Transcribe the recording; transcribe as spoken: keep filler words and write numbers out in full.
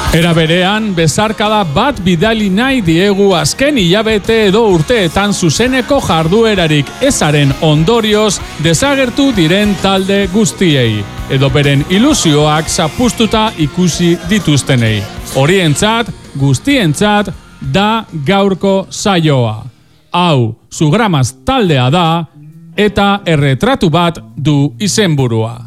Era berean, bezarkada bat bidali nahi diegu azken hilabete edo urteetan zuzeneko jarduerarik ezaren ondorioz desagertu diren talde guztiei, edo beren ilusioak zapuztuta ikusi dituztenei. Horientzat, guztientzat, da gaurko saioa. Hau, Sugramas taldea da, eta erretratu bat du izenburua.